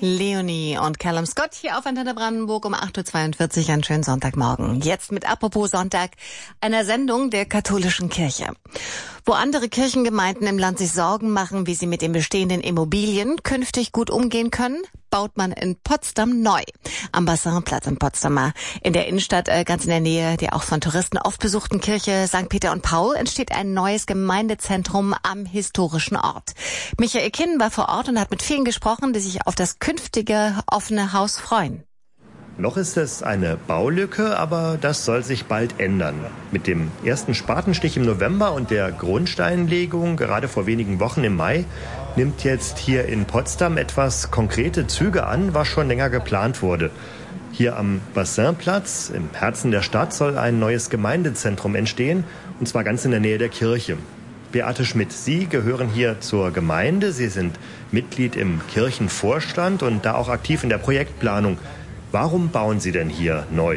Leonie und Callum Scott hier auf Antenne Brandenburg um 8.42 Uhr. Einen schönen Sonntagmorgen. Jetzt mit Apropos Sonntag, einer Sendung der katholischen Kirche. Wo andere Kirchengemeinden im Land sich Sorgen machen, wie sie mit den bestehenden Immobilien künftig gut umgehen können, baut man in Potsdam neu. Am Bassinplatz in Potsdam, in der Innenstadt, ganz in der Nähe der auch von Touristen oft besuchten Kirche St. Peter und Paul, entsteht ein neues Gemeindezentrum am historischen Ort. Michael Kinn war vor Ort und hat mit vielen gesprochen, die sich auf das künftige offene Haus freuen. Noch ist es eine Baulücke, aber das soll sich bald ändern. Mit dem ersten Spatenstich im November und der Grundsteinlegung gerade vor wenigen Wochen im Mai nimmt jetzt hier in Potsdam etwas konkrete Züge an, was schon länger geplant wurde. Hier am Bassinplatz, im Herzen der Stadt, soll ein neues Gemeindezentrum entstehen, und zwar ganz in der Nähe der Kirche. Beate Schmidt, Sie gehören hier zur Gemeinde. Sie sind Mitglied im Kirchenvorstand und da auch aktiv in der Projektplanung. Warum bauen Sie denn hier neu?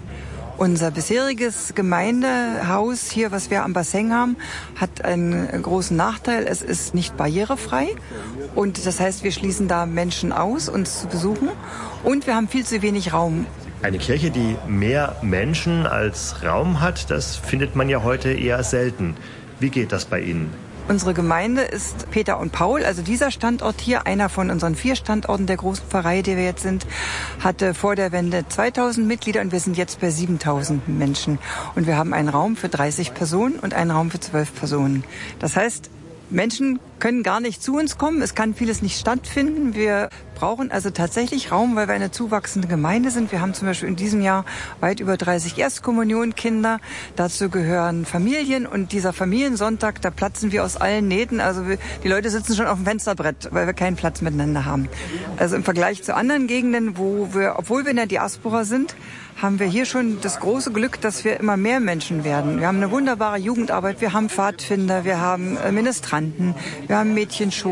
Unser bisheriges Gemeindehaus hier, was wir am Bassin haben, hat einen großen Nachteil. Es ist nicht barrierefrei. Und das heißt, wir schließen da Menschen aus, uns zu besuchen. Und wir haben viel zu wenig Raum. Eine Kirche, die mehr Menschen als Raum hat, das findet man ja heute eher selten. Wie geht das bei Ihnen? Unsere Gemeinde ist Peter und Paul, also dieser Standort hier, einer von unseren 4 Standorten der großen Pfarrei, die wir jetzt sind, hatte vor der Wende 2000 Mitglieder und wir sind jetzt bei 7000 Menschen. Und wir haben einen Raum für 30 Personen und einen Raum für 12 Personen. Das heißt, Menschen können gar nicht zu uns kommen, es kann vieles nicht stattfinden. Wir brauchen also tatsächlich Raum, weil wir eine zuwachsende Gemeinde sind. Wir haben zum Beispiel in diesem Jahr weit über 30 Erstkommunionkinder. Dazu gehören Familien und dieser Familiensonntag, da platzen wir aus allen Nähten. Also die Leute sitzen schon auf dem Fensterbrett, weil wir keinen Platz miteinander haben. Also im Vergleich zu anderen Gegenden, wo wir, obwohl wir in der Diaspora sind, haben wir hier schon das große Glück, dass wir immer mehr Menschen werden. Wir haben eine wunderbare Jugendarbeit, wir haben Pfadfinder, wir haben Ministranten, wir haben Mädchenschulen.